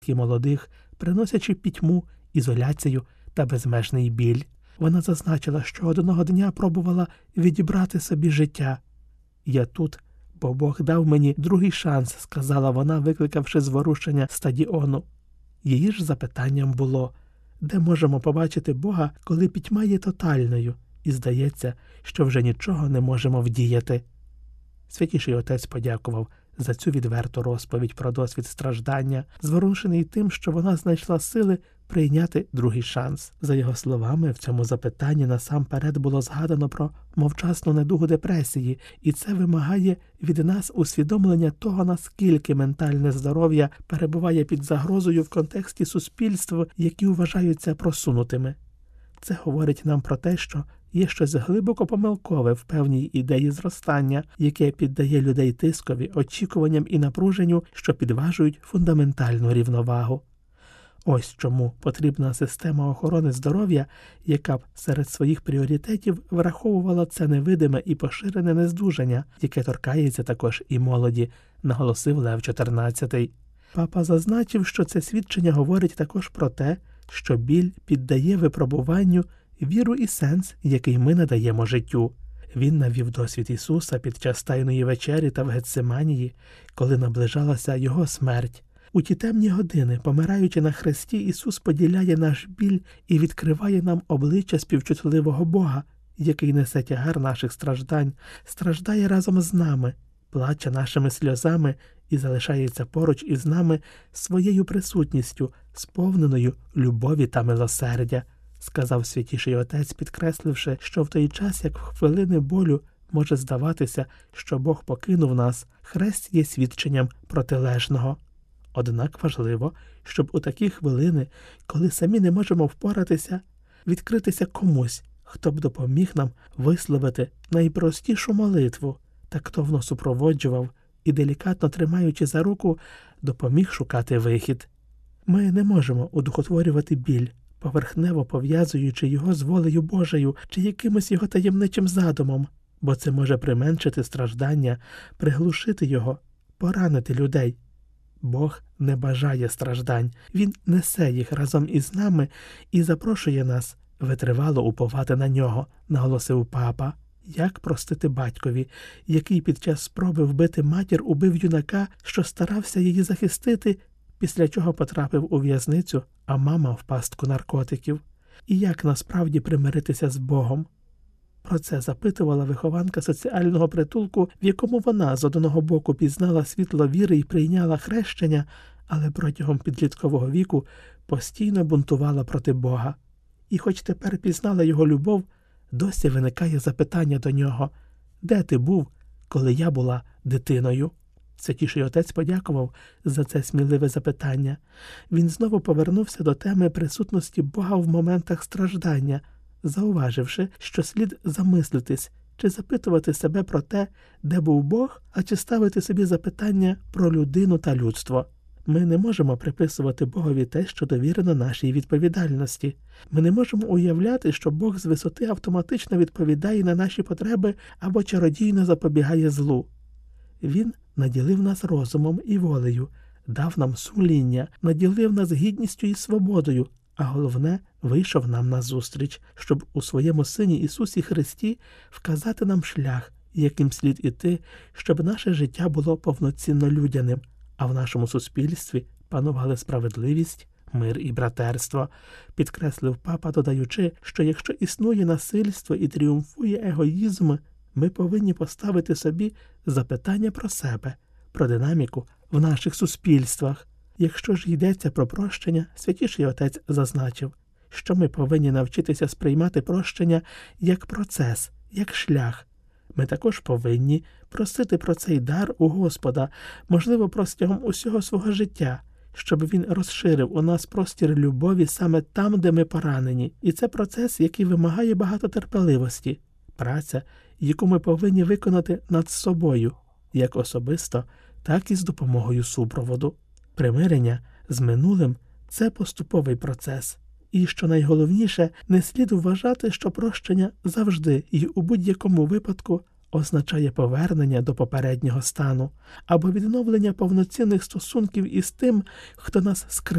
і молодих, приносячи пітьму, ізоляцію та безмежний біль. Вона зазначила, що одного дня пробувала відібрати собі життя. «Я тут, бо Бог дав мені другий шанс», – сказала вона, викликавши зворушення стадіону. Її ж запитанням було: де можемо побачити Бога, коли пітьма є тотальною, і здається, що вже нічого не можемо вдіяти? Святіший отець подякував за цю відверту розповідь про досвід страждання, зворушений тим, що вона знайшла сили прийняти другий шанс. За його словами, в цьому запитанні насамперед було згадано про мовчасну недугу депресії, і це вимагає від нас усвідомлення того, наскільки ментальне здоров'я перебуває під загрозою в контексті суспільств, які вважаються просунутими. Це говорить нам про те, що є щось глибоко помилкове в певній ідеї зростання, яке піддає людей тискові, очікуванням і напруженню, що підважують фундаментальну рівновагу. Ось чому потрібна система охорони здоров'я, яка б серед своїх пріоритетів враховувала це невидиме і поширене нездужання, яке торкається також і молоді, наголосив Лев XIV. Папа зазначив, що це свідчення говорить також про те, що біль піддає випробуванню віру і сенс, який ми надаємо життю. Він навів досвід Ісуса під час Тайної вечері та в Гетсиманії, коли наближалася Його смерть. У ті темні години, помираючи на хресті, Ісус поділяє наш біль і відкриває нам обличчя співчутливого Бога, який несе тягар наших страждань, страждає разом з нами, плаче нашими сльозами і залишається поруч із нами своєю присутністю, сповненою любові та милосердя, сказав Святіший Отець, підкресливши, що в той час, як в хвилини болю може здаватися, що Бог покинув нас, хрест є свідченням протилежного. Однак важливо, щоб у такі хвилини, коли самі не можемо впоратися, відкритися комусь, хто б допоміг нам висловити найпростішу молитву, тактовно супроводжував і, делікатно тримаючи за руку, допоміг шукати вихід. Ми не можемо удухотворювати біль, поверхнево пов'язуючи його з волею Божою чи якимось його таємничим задумом, бо це може применшити страждання, приглушити його, поранити людей. Бог не бажає страждань, Він несе їх разом із нами і запрошує нас витривало уповати на нього, наголосив папа. Як простити батькові, який під час спроби вбити матір убив юнака, що старався її захистити, після чого потрапив у в'язницю, а мама в пастку наркотиків? І як насправді примиритися з Богом? Про це запитувала вихованка соціального притулку, в якому вона з одного боку пізнала світло віри і прийняла хрещення, але протягом підліткового віку постійно бунтувала проти Бога. І хоч тепер пізнала його любов, досі виникає запитання до нього: «Де ти був, коли я була дитиною?» Святіший Отець подякував за це сміливе запитання. Він знову повернувся до теми присутності Бога в моментах страждання, зауваживши, що слід замислитись, чи запитувати себе про те, де був Бог, а чи ставити собі запитання про людину та людство. Ми не можемо приписувати Богові те, що довірено нашій відповідальності. Ми не можемо уявляти, що Бог з висоти автоматично відповідає на наші потреби або чародійно запобігає злу. Він наділив нас розумом і волею, дав нам сумління, наділив нас гідністю і свободою, а головне, вийшов нам назустріч, щоб у своєму Сині Ісусі Христі вказати нам шлях, яким слід іти, щоб наше життя було повноцінно людяним, а в нашому суспільстві панували справедливість, мир і братерство, підкреслив папа, додаючи, що якщо існує насильство і тріумфує егоїзм, ми повинні поставити собі запитання про себе, про динаміку в наших суспільствах. Якщо ж йдеться про прощення, Святіший Отець зазначив, що ми повинні навчитися сприймати прощення як процес, як шлях. Ми також повинні просити про цей дар у Господа, можливо, протягом усього свого життя, щоб Він розширив у нас простір любові саме там, де ми поранені. І це процес, який вимагає багато терпеливості, праця, яку ми повинні виконати над собою, як особисто, так і з допомогою супроводу. Примирення з минулим – це поступовий процес. І, що найголовніше, не слід вважати, що прощення завжди і у будь-якому випадку означає повернення до попереднього стану або відновлення повноцінних стосунків із тим, хто нас скривдив.